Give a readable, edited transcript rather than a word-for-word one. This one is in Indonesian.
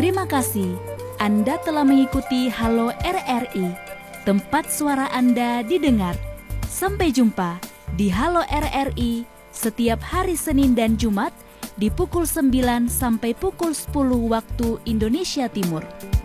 Terima kasih Anda telah mengikuti Halo RRI, tempat suara Anda didengar. Sampai jumpa di Halo RRI setiap hari Senin dan Jumat di pukul 9 sampai pukul 10 waktu Indonesia Timur.